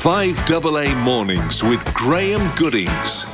5AA Mornings with Graham Goodings.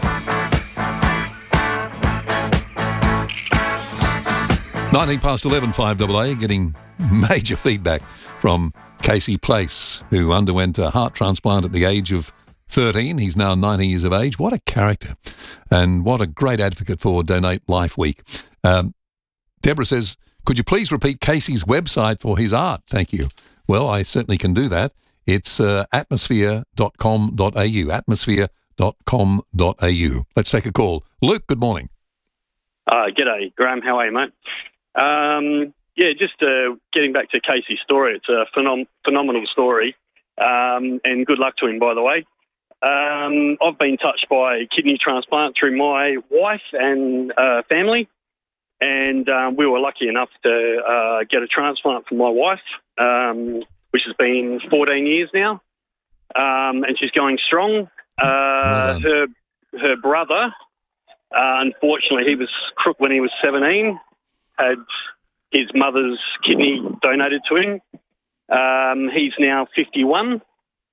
11, 5AA, getting major feedback from Casey Place, who underwent a heart transplant at the age of 13. He's now 90 years of age. What a character, and what a great advocate for Donate Life Week. Deborah says, could you please repeat Casey's website for his art? Thank you. Well, I certainly can do that. It's atmosphere.com.au, atmosphere.com.au. Let's take a call. Luke, good morning. G'day, Graham. How are you, mate? Just getting back to Casey's story. It's a phenomenal story, and good luck to him, by the way. I've been touched by kidney transplant through my wife and family, and we were lucky enough to get a transplant from my wife, which has been 14 years now, and she's going strong. Her brother, unfortunately, he was crook when he was 17, had his mother's kidney donated to him. He's now 51,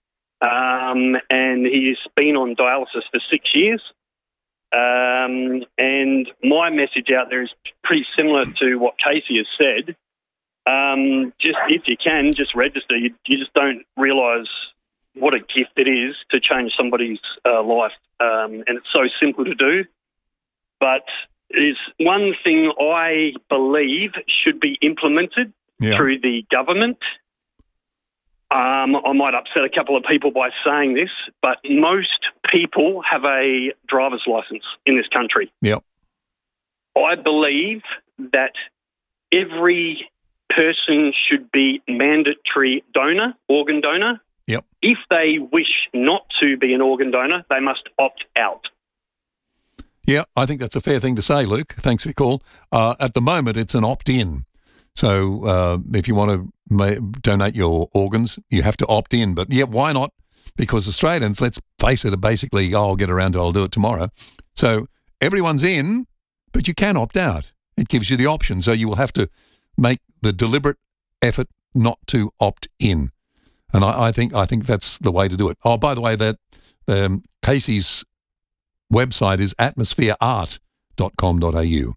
and he's been on dialysis for 6 years. And my message out there is pretty similar to what Casey has said. Just if you can, just register. You just don't realise what a gift it is to change somebody's life, and it's so simple to do. But there's one thing I believe should be implemented through the government. I might upset a couple of people by saying this, but most people have a driver's license in this country. Yep. I believe that every person should be mandatory donor, organ donor. Yep. If they wish not to be an organ donor, they must opt out. Yeah, I think that's a fair thing to say, Luke. Thanks for your call. At the moment, it's an opt-in. So if you want to donate your organs, you have to opt in. But yeah, why not? Because Australians, let's face it, are basically, I'll get around to it, I'll do it tomorrow. So everyone's in, but you can opt out. It gives you the option. So you will have to make the deliberate effort not to opt in. And I think that's the way to do it. Oh, by the way, that Casey's website is atmosphereart.com.au.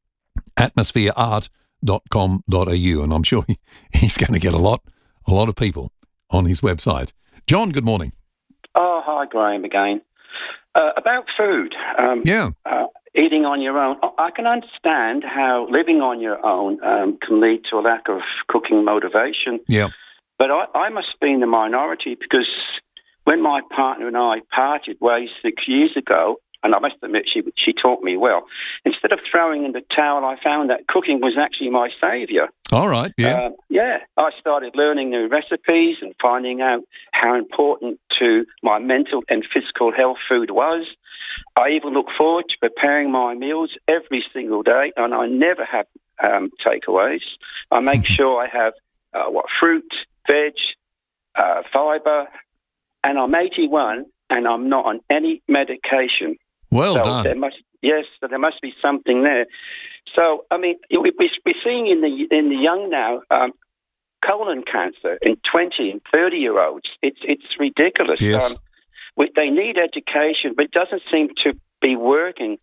Atmosphereart.com.au, and I'm sure he's going to get a lot of people on his website. John, good morning. Oh, hi, Graham again. About food. Eating on your own. I can understand how living on your own can lead to a lack of cooking motivation. Yeah. But I must be in the minority, because when my partner and I parted ways 6 years ago, and I must admit she taught me well, instead of throwing in the towel, I found that cooking was actually my saviour. All right, yeah. I started learning new recipes and finding out how important to my mental and physical health food was. I even look forward to preparing my meals every single day, and I never have takeaways. I make sure I have fruit, veg, fibre, and I'm 81 and I'm not on any medication. Well so done. There must be something there. So, I mean, we're seeing in the young now colon cancer in 20 and 30-year-olds. It's ridiculous. Yes. They need education, but it doesn't seem to be working.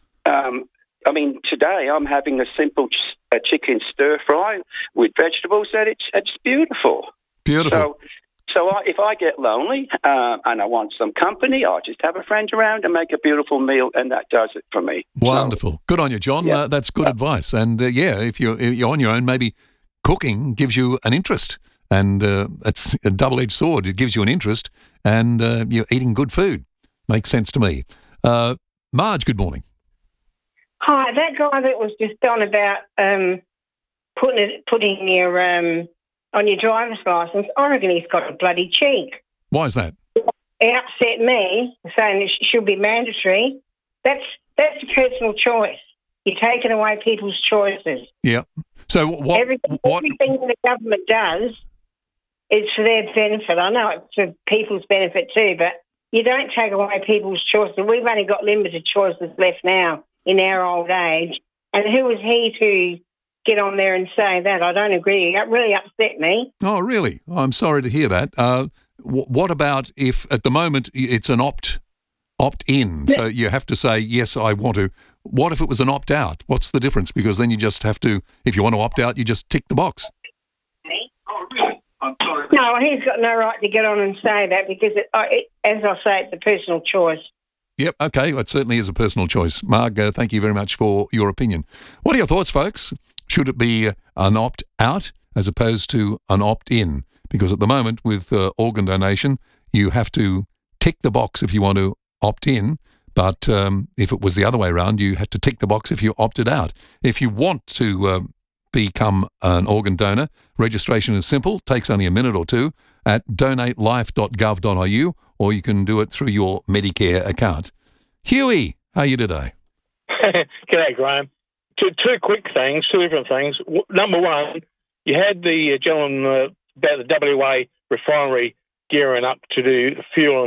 I mean, today I'm having a simple chicken stir fry with vegetables, and it's beautiful. Beautiful. So if I get lonely and I want some company, I'll just have a friend around and make a beautiful meal, and that does it for me. Wonderful. So, good on you, John. Yeah. That's good advice. And, if you're on your own, maybe cooking gives you an interest. And it's a double-edged sword. It gives you an interest, and you're eating good food. Makes sense to me. Marge, good morning. Hi, that guy that was just on about putting your on your driver's licence, I reckon he's got a bloody cheek. Why is that? It upset me, saying it should be mandatory. That's a personal choice. You're taking away people's choices. Yeah. So everything the government does is for their benefit. I know it's for people's benefit too, but you don't take away people's choices. We've only got limited choices left now in our old age. And who is he to get on there and say that? I don't agree. That really upset me. Oh, really? I'm sorry to hear that. What about if at the moment it's an opt-in, so you have to say, yes, I want to. What if it was an opt-out? What's the difference? Because then you just have to, if you want to opt out, you just tick the box. No, he's got no right to get on and say that because, as I say, it's a personal choice. Yep, okay, it certainly is a personal choice. Marg, thank you very much for your opinion. What are your thoughts, folks? Should it be an opt-out as opposed to an opt-in? Because at the moment with organ donation, you have to tick the box if you want to opt in, but if it was the other way around, you had to tick the box if you opted out. If you want to become an organ donor, registration is simple, takes only a minute or two at donatelife.gov.au, or you can do it through your Medicare account. Huey, how are you today? G'day, Graham. Two quick things, two different things. Number one, you had the gentleman about the WA refinery gearing up to do fuel